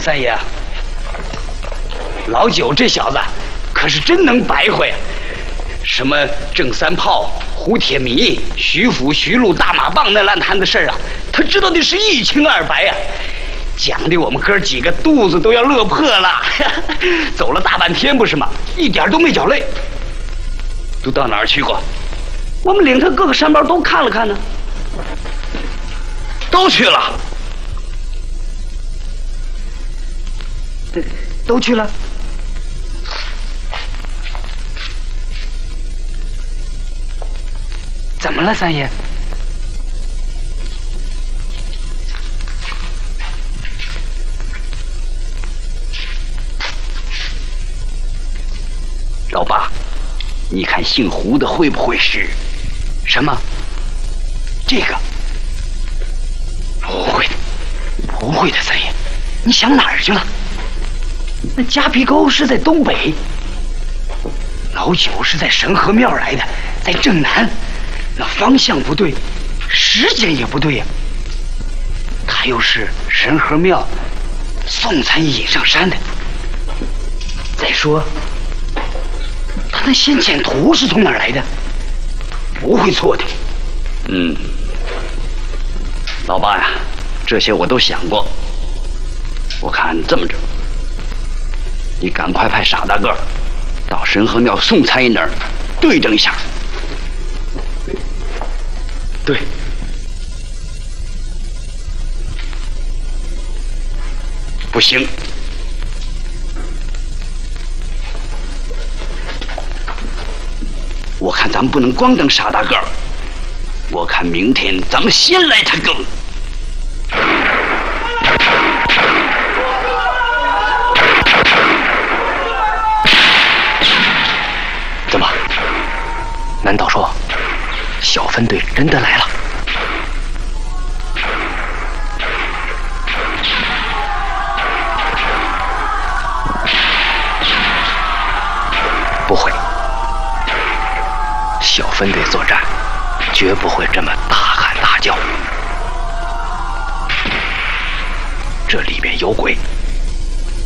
三爷，老九这小子可是真能白话呀！什么郑三炮、胡铁迷、徐府、徐禄、大马棒那烂摊子事儿啊，他知道的是一清二白呀。讲的我们哥几个肚子都要乐破了，走了大半天不是吗？一点都没觉累。都到哪儿去过？我们领他各个山包都看了看呢。都去了。都去了。怎么了，三爷？老八，你看姓胡的会不会是？什么？这个？不会的，不会的，三爷，你想哪儿去了？那夹皮沟是在东北，老九是在神河庙来的，在正南，那方向不对，时间也不对呀。他又是神河庙送参引上山的。再说，他那先遣图是从哪儿来的？不会错的。老八呀，这些我都想过。我看这么着，你赶快派傻大个到神河庙送参那儿对证一下。对。不行。我看咱们不能光等傻大个儿，我看明天咱们先来他个。 怎么？难道说小分队真的来了？不会。小分队作战绝不会这么大喊大叫，这里边有鬼。